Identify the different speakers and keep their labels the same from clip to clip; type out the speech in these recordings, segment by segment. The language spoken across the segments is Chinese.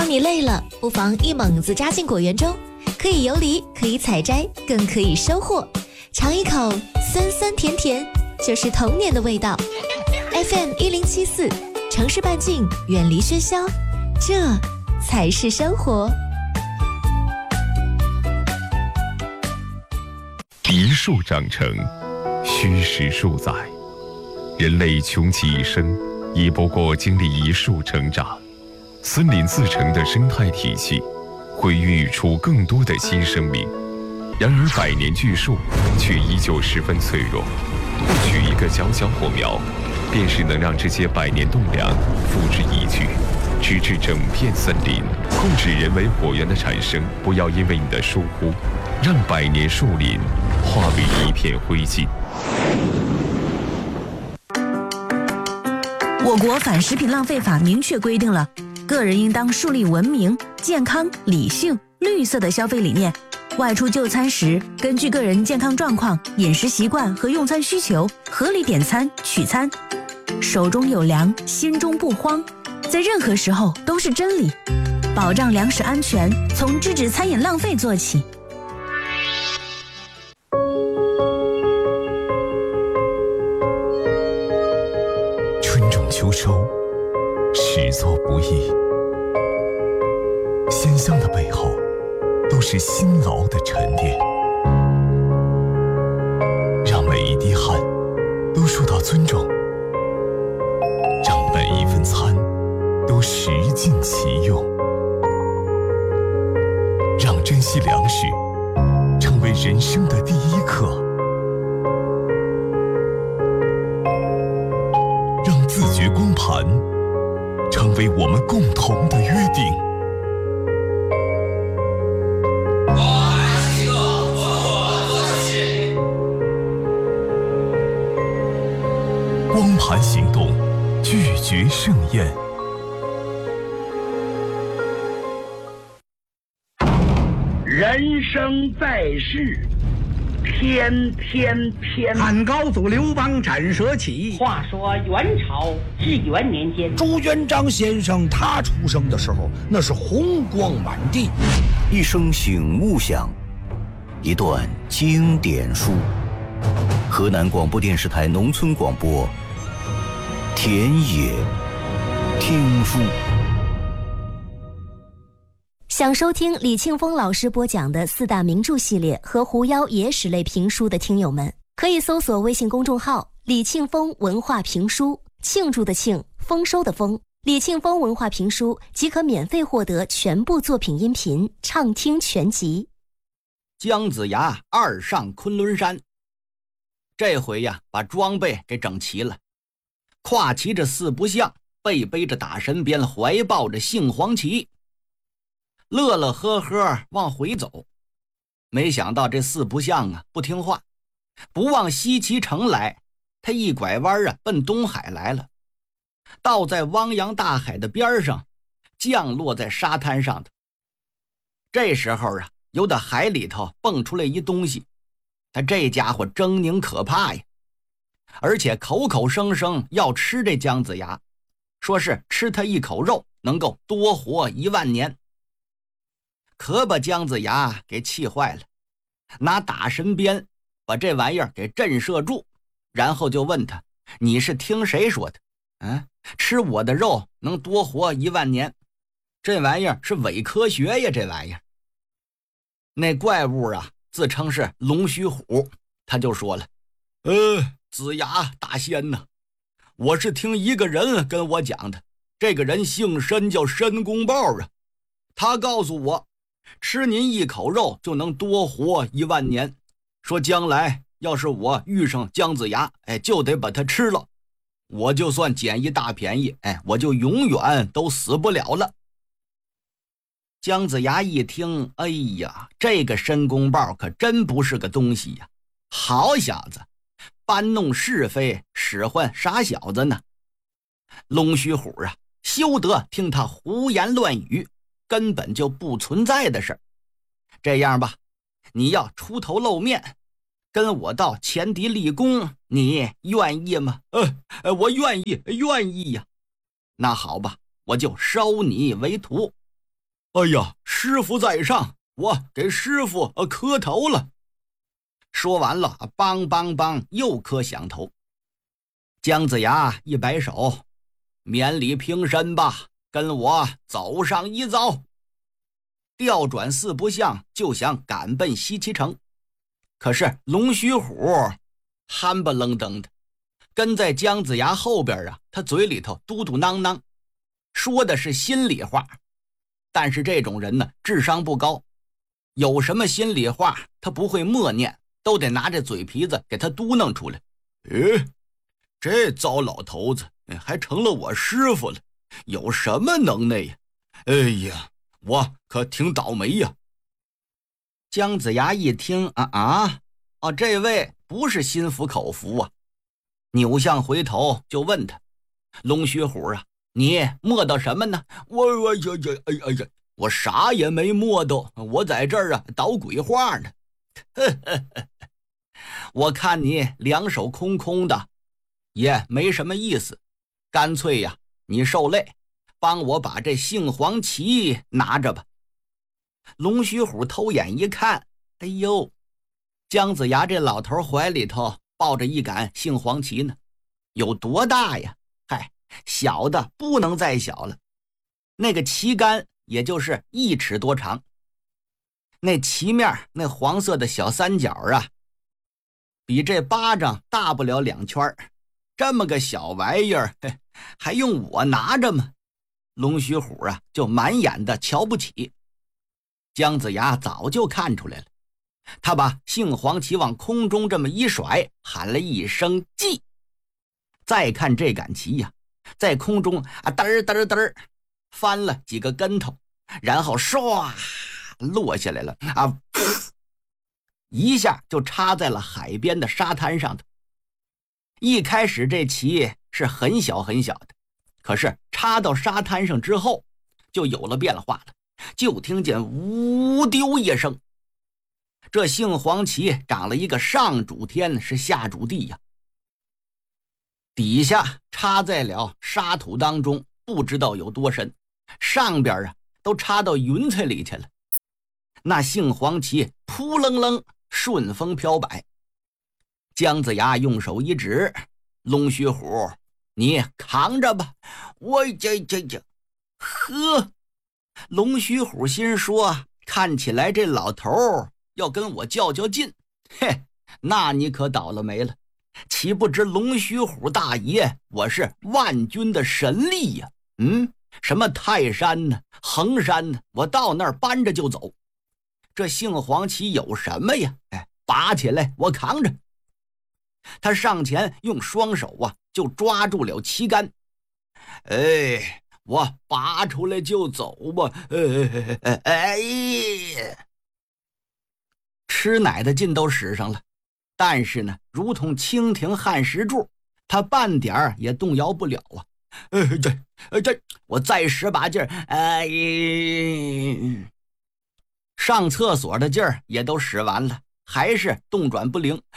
Speaker 1: 你累了，不妨一猛子扎进果园中，可以游离，可以采摘，更可以收获。尝一口酸酸甜甜，就是童年的味道。FM 1074，城市半径，远离喧嚣，这才是生活。
Speaker 2: 一树长成，虚实数载。人类穷其一生，亦不过经历一树成长。森林自成的生态体系，会孕育出更多的新生命。然而百年巨树却依旧十分脆弱，或许一个小小火苗，便是能让这些百年栋梁付之一炬，直至整片森林。控制人为火源的产生，不要因为你的疏忽，让百年树林化为一片灰烬。
Speaker 3: 我国反食品浪费法明确规定了，个人应当树立文明、健康、理性、绿色的消费理念。外出就餐时，根据个人健康状况、饮食习惯和用餐需求，合理点餐取餐。手中有粮，心中不慌，在任何时候都是真理。保障粮食安全，从制止餐饮浪费做起。
Speaker 4: 春种秋收，始作不易。鲜香的背后，都是辛劳的沉淀。让每一滴汗都受到尊重，让每一份餐都食尽其用，让珍惜粮食成为人生的第一课，让自觉光盘成为我们共同的约定。光盘行动，拒绝盛宴。
Speaker 5: 人生在世，天天天。汉高祖刘邦斩蛇起。
Speaker 6: 话说元朝至元年间，
Speaker 5: 朱元璋先生他出生的时候，那是红光满地。
Speaker 7: 一声醒悟响，一段经典书。河南广播电视台农村广播，田野听书。
Speaker 1: 想收听李庆峰老师播讲的四大名著系列和狐妖野史类评书的听友们，可以搜索微信公众号李庆峰文化评书，庆祝的庆，丰收的丰，李庆峰文化评书即可免费获得全部作品音频畅听全集。
Speaker 8: 姜子牙二上昆仑山，这回呀把装备给整齐了，跨骑着四不像，背背着打神鞭，怀抱着杏黄旗，乐乐呵呵往回走。没想到这四不像啊不听话，不往西岐城来，他一拐弯啊奔东海来了，倒在汪洋大海的边上，降落在沙滩上的。这时候啊，由打海里头蹦出来一东西，他这家伙狰狞可怕呀，而且口口声声要吃这姜子牙，说是吃他一口肉能够多活1万年。可把姜子牙给气坏了，拿打神鞭把这玩意儿给震慑住，然后就问他，你是听谁说的？吃我的肉能多活1万年，这玩意儿是伪科学呀，这玩意儿。那怪物啊自称是龙须虎，他就说了，子牙大仙呐，我是听一个人跟我讲的，这个人姓申，叫申公豹啊，他告诉我吃您一口肉就能多活1万年，说将来要是我遇上姜子牙，就得把它吃了，我就算捡一大便宜，我就永远都死不了了。姜子牙一听，哎呀，这个申公豹可真不是个东西呀，好小子，搬弄是非，使唤傻小子呢。龙须虎啊，休得听他胡言乱语，根本就不存在的事儿。这样吧，你要出头露面，跟我到前敌立功，你愿意吗？我愿意呀。那好吧，我就收你为徒。 哎呀，师傅在上，我给师傅磕头了。说完了，梆梆梆又磕响头。姜子牙一摆手，免礼平身吧，跟我走上一遭。调转四不像就想赶奔西岐城，可是龙须虎憨不愣登的跟在姜子牙后边啊，他嘴里头嘟嘟囔囔，说的是心里话。但是这种人呢，智商不高，有什么心里话他不会默念，都得拿着嘴皮子给他嘟囔出来。这糟老头子还成了我师傅了，有什么能耐呀？哎呀，我可挺倒霉呀。姜子牙一听这位不是心服口服啊，扭向回头就问他：龙须虎啊，你摸到什么呢？我啥也没摸到，我在这儿捣鬼话呢。我看你两手空空的，也没什么意思，干脆呀，你受累，帮我把这杏黄旗拿着吧。龙须虎偷眼一看，哎呦，姜子牙这老头怀里头抱着一杆杏黄旗呢，有多大呀？嗨，小的不能再小了，那个旗杆也就是1尺多长，那旗面那黄色的小三角啊，比这巴掌大不了2圈，这么个小玩意儿，还用我拿着吗？龙须虎啊，就满眼的瞧不起。姜子牙早就看出来了，他把杏黄旗往空中这么一甩，喊了一声记。再看这杆旗呀，在空中嘚儿嘚儿嘚儿翻了几个跟头，然后唰落下来了一下就插在了海边的沙滩上头。一开始这旗是很小很小的，可是插到沙滩上之后就有了变化了，就听见呜丢一声，这杏黄旗长了一个上主天是下主地呀，底下插在了沙土当中，不知道有多深，上边都插到云彩里去了。那杏黄旗扑棱棱顺风飘摆。姜子牙用手一指，龙须虎，你扛着吧。呵，龙须虎心说，看起来这老头要跟我较劲，那你可倒了霉了。岂不知龙须虎大爷，我是万军的神力呀！什么泰山呢，衡山呢，我到那儿搬着就走。这杏黄旗有什么呀？拔起来我扛着。他上前用双手就抓住了旗杆。我拔出来就走吧。吃奶的劲都使上了，但是呢，如同蜻蜓撼石柱，他半点儿也动摇不了啊。我再使把劲儿，上厕所的劲儿也都使完了，还是动转不灵。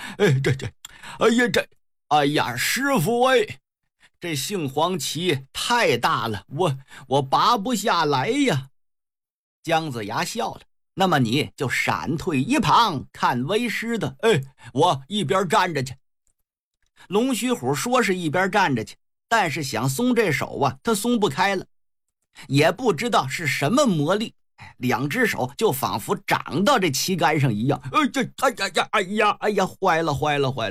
Speaker 8: 哎呀，师傅这杏黄旗太大了，我拔不下来呀。姜子牙笑了，那么你就闪退一旁看为师的。我一边站着去。龙须虎说是一边站着去，但是想松这手他松不开了，也不知道是什么魔力，两只手就仿佛长到这旗杆上一样。哎呀，坏了！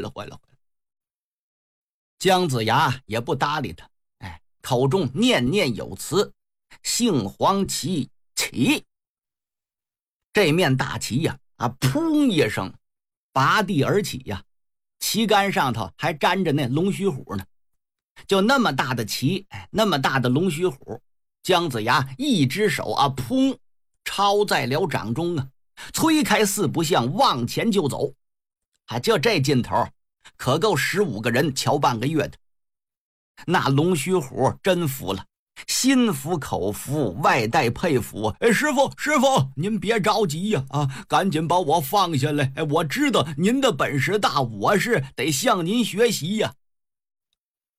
Speaker 8: 姜子牙也不搭理他，口中念念有词，杏黄旗起。这面大旗呀，砰一声拔地而起呀，旗杆上头还沾着那龙须虎呢。就那么大的旗，那么大的龙须虎，姜子牙一只手砰抄在了掌中催开四不像往前就走。就这劲头，可够15个人瞧半个月的。那龙须虎真服了，心服口服，外带佩服。师傅，您别着急呀，赶紧把我放下来。我知道您的本事大，我是得向您学习呀。